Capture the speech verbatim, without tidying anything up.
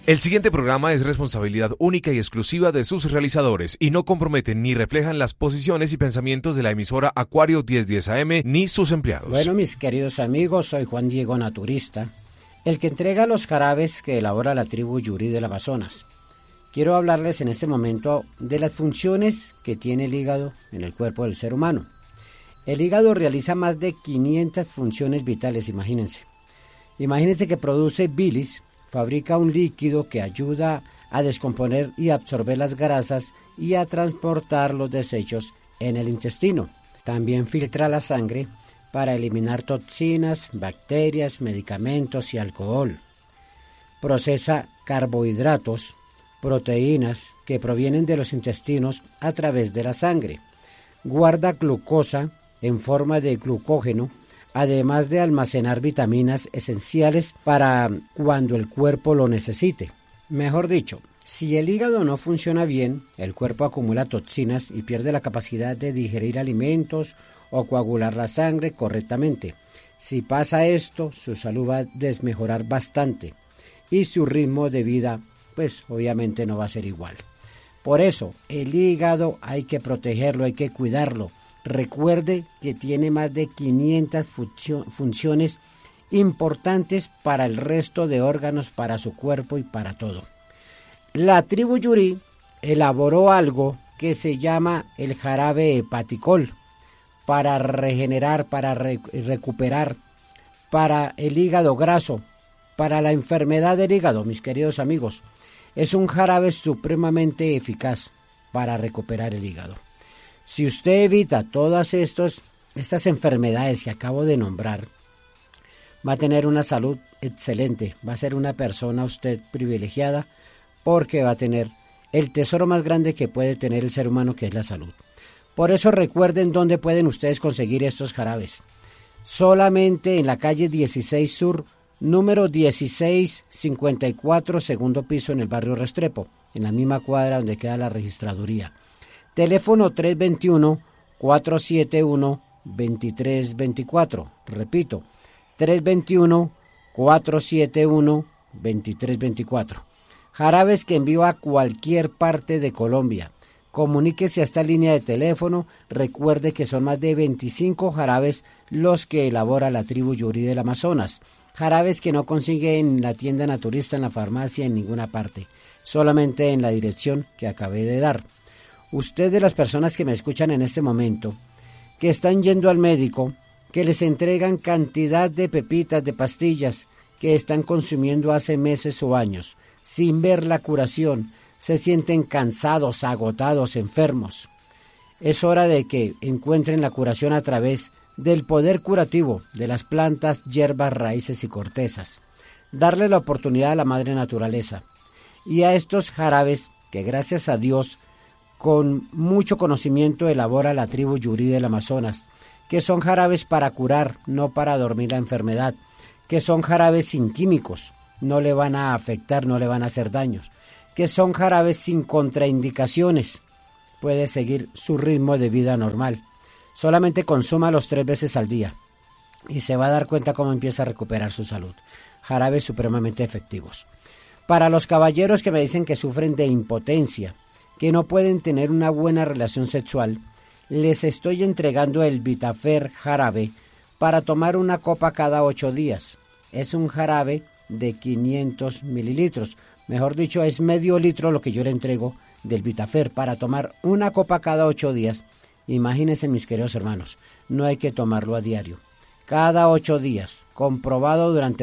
El siguiente programa es responsabilidad única y exclusiva de sus realizadores y no comprometen ni reflejan las posiciones y pensamientos de la emisora Acuario mil diez A M ni sus empleados. Bueno, mis queridos amigos, soy Juan Diego Naturista, el que entrega los jarabes que elabora la tribu Yuri del Amazonas. Quiero hablarles en este momento de las funciones que tiene el hígado en el cuerpo del ser humano. El hígado realiza más de quinientas funciones vitales, imagínense. Imagínense que produce bilis, fabrica un líquido que ayuda a descomponer y absorber las grasas y a transportar los desechos en el intestino. También filtra la sangre para eliminar toxinas, bacterias, medicamentos y alcohol. Procesa carbohidratos, proteínas que provienen de los intestinos a través de la sangre. Guarda glucosa en forma de glucógeno, además de almacenar vitaminas esenciales para cuando el cuerpo lo necesite. Mejor dicho, si el hígado no funciona bien, el cuerpo acumula toxinas y pierde la capacidad de digerir alimentos o coagular la sangre correctamente. Si pasa esto, su salud va a desmejorar bastante y su ritmo de vida, pues obviamente no va a ser igual. Por eso, el hígado hay que protegerlo, hay que cuidarlo. Recuerde que tiene más de quinientas funcio- funciones importantes para el resto de órganos, para su cuerpo y para todo. La tribu Yuri elaboró algo que se llama el jarabe hepaticol para regenerar, para re- recuperar, para el hígado graso, para la enfermedad del hígado, mis queridos amigos. Es un jarabe supremamente eficaz para recuperar el hígado. Si usted evita todas estos, estas enfermedades que acabo de nombrar, va a tener una salud excelente, va a ser una persona usted privilegiada porque va a tener el tesoro más grande que puede tener el ser humano, que es la salud. Por eso recuerden dónde pueden ustedes conseguir estos jarabes. Solamente en la calle dieciséis Sur, número dieciséis cincuenta y cuatro, segundo piso, en el barrio Restrepo, en la misma cuadra donde queda la registraduría. Teléfono tres dos uno, cuatro siete uno, dos tres dos cuatro. Repito, tres dos uno, cuatro siete uno, dos tres dos cuatro. Jarabes que envío a cualquier parte de Colombia. Comuníquese a esta línea de teléfono. Recuerde que son más de veinticinco jarabes los que elabora la tribu Yuri del Amazonas. Jarabes que no consigue en la tienda naturista, en la farmacia, en ninguna parte. Solamente en la dirección que acabé de dar. Usted, de las personas que me escuchan en este momento, que están yendo al médico, que les entregan cantidad de pepitas, de pastillas, que están consumiendo hace meses o años, sin ver la curación, se sienten cansados, agotados, enfermos. Es hora de que encuentren la curación a través del poder curativo de las plantas, hierbas, raíces y cortezas. Darle la oportunidad a la madre naturaleza y a estos jarabes que, gracias a Dios, con mucho conocimiento elabora la tribu Yuri del Amazonas, que son jarabes para curar, no para dormir la enfermedad, que son jarabes sin químicos, no le van a afectar, no le van a hacer daños, que son jarabes sin contraindicaciones, puede seguir su ritmo de vida normal. Solamente consúmalos tres veces al día y se va a dar cuenta cómo empieza a recuperar su salud. Jarabes supremamente efectivos. Para los caballeros que me dicen que sufren de impotencia, que no pueden tener una buena relación sexual, les estoy entregando el Vitafer jarabe para tomar una copa cada ocho días. Es un jarabe de quinientos mililitros. Mejor dicho, es medio litro lo que yo le entrego del Vitafer para tomar una copa cada ocho días. Imagínense, mis queridos hermanos, no hay que tomarlo a diario. Cada ocho días, comprobado durante